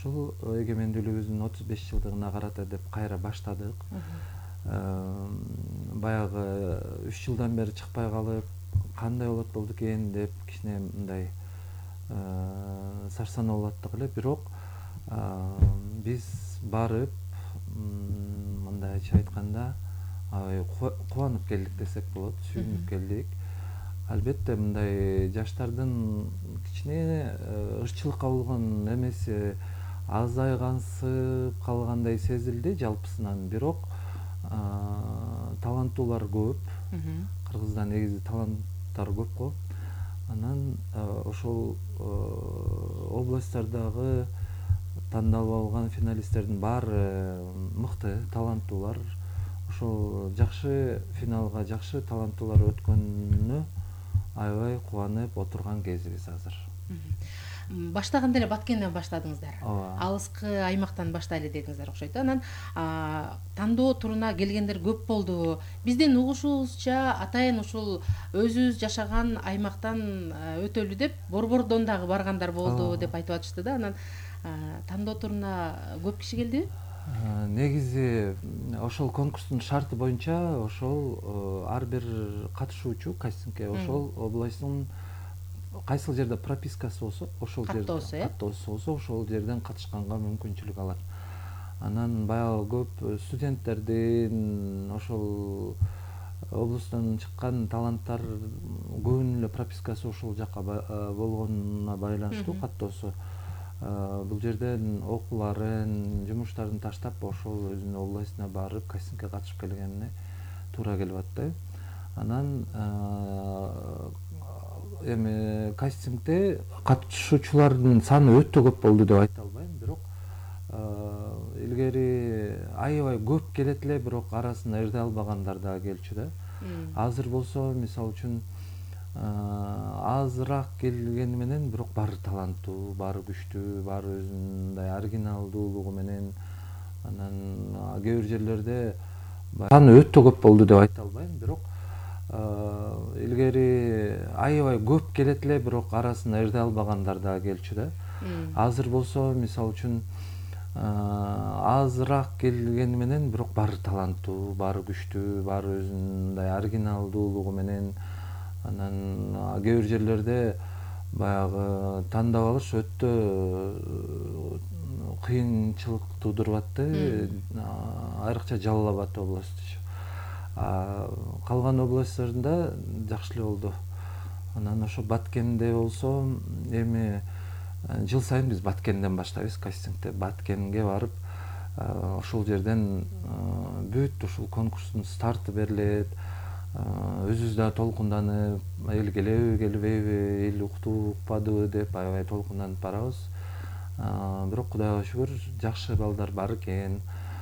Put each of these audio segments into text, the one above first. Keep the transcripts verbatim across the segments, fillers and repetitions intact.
ушул эгемендүүлүгүбүздүн отуз беш жылдыгына карата деп кайра баштадык. Баягы үч жылдан бери чыкпай калып, кандай болот болду экен деп кичине мындай сарсаноо болуп эле. Бирок биз барып, мындайча айтканда, аябай кубанып келдик десек болот, сүйүнүп келдик. Албетте мындай жаштардын кичине ырчылыкка болгон эмеси азайгансып калгандай сезилди жалпысынан. Бирок таланттуулар көп. Кыргызда негизи таланттар көп го. Анан ошол областтардагы тандалып алган финалисттердин баары мыкты, таланттуулар. Ошол жакшы финалга жакшы таланттуулар өткөнүнө аябай кубанып отурган кезибиз азыр. Баштаганда эле Баткенден баштадыңыздар. Ооба. Алыскы аймактан баштайлы дедиңиздер окшойт. Анан тандоо туруна келгендер көп болду. Биздин угушубузча атайын ушул өзүбүз жашаган аймактан өтөлү деп Борбордон дагы баргандар болду деп айтып атышты да. Анан тандоо туруна көп киши келдиби? Негизи ошол конкурстун шарты боюнча ошол ар бир катышуучу кастингке ошол областтын кайсыл жерде пропискасы болсо, ошол жерде каттоосу болсо, ошол жерден катышканга мүмкүнчүлүк алат. Анан баягы көп студенттердин, ошол облустан чыккан таланттар көбүнүн эле пропискасы ошол жакка болгонуна байланыштуу каттоосу. Бул жерден окууларын, жумуштарын таштап, ошол өзүнүн областына барып, кастингке катышып келгенине туура келип атты. Анан эми кастингде катышуучулардын саны өтө көп болду деп айта албайм, бирок илгери аябай көп келет эле, бирок арасында ырдай албагандар да келчү да. Азыр болсо, мисалы үчүн, азыраак келгени менен, бирок баары таланттуу, баары күчтүү, баары өзүнүн мындай оригиналдуулугу менен. Анан кээ бир жерлерде саны өтө көп болду деп айта албайм, бирок илгери аябай көп келет эле, бирок арасында ырдай албагандар да келчү да. Азыр болсо, мисалы үчүн, азыраак келгени менен, бирок баары таланттуу, баары күчтүү, баары өзүнүн мындай оригиналдуулугу менен. Анан кээ бир жерлерде баягы тандап алыш өтө кыйынчылык туудуруп атты, айрыкча Жалал Абад областычы. Калган областтарында жакшы эле болду. Анан ошо Баткенде болсо, эми жыл сайын биз Баткенден баштайбыз кастингди. Баткенге барып, ошол жерден бүт ушул конкурстун старты берилет. Өзүбүз да толкунданып, эл келеби, келбейби, эл укту, укпадыбы деп аябай толкунданып барабыз. Бирок Кудайга шүгүр, жакшы балдар бар экен.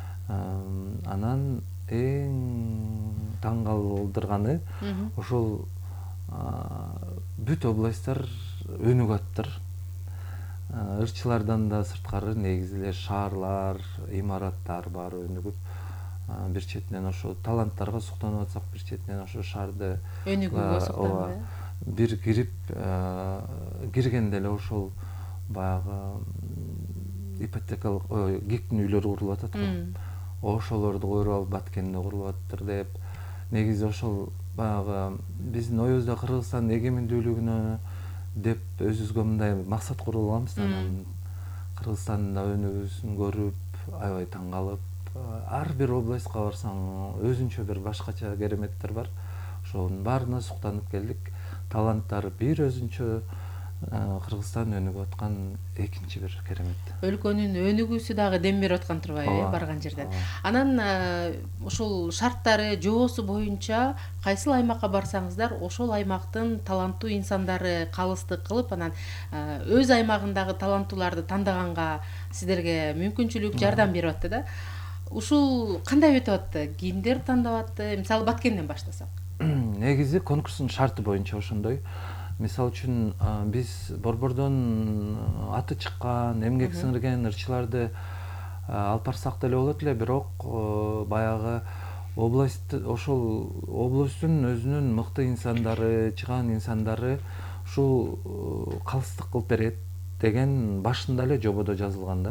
Анан эң таң калтырганы ошол бүт областтар өнүгүп аттыр. Ырчылардан да сырткары негизи эле шаарлар, имараттар баары өнүгүп, бир четинен ошо таланттарга суктанып атсак, бир четинен ошо шаарды өнүгүүгө суктанды. Бир кирип, киргенде эле ошол баягы ипотекалык, гиктин үйлөрү курулуп атат го. Ошолорду көйрөп алып Баткенде курулуп аттыр деп. Негизи ошол баягы биздин оюбузда Кыргызстандын эгемендүүлүгүнө деп өзүбүзгө мындай максат куруп алганбыз. Анан Кыргызстандын да өнүгүүсүн көрүп, аябай таң калып, ар бир областка барсаң өзүнчө бир башкача кереметтер бар. Ошонун баарына суктанып келдик. Таланттары бир өзүнчө, Кыргызстан өнүгүп аткан экинчи бир керемет. Өлкөнүн өнүгүүсү дагы дем берип аткан турбайбы барган жерден. Анан ошол шарттары, жоосу боюнча кайсыл аймакка барсаңыздар, ошол аймактын таланттуу инсандары калыстык кылып, анан өз аймагындагы таланттууларды тандаганга сиздерге мүмкүнчүлүк, жардам берип атты да. Ушул кандай өтүп атты? Кимдер тандап атты? Мисалы Баткенден баштасак. Негизи конкурстун шарты боюнча ошондой. Мисалы үчүн, биз Борбордон аты чыккан, эмгек сиңирген ырчыларды алып барсак деле болот эле, бирок баягы область, ошол областын өзүнүн мыкты инсандары, чыгаан инсандары ушул калыстык кылып берет деген башында эле жободо жазылган да.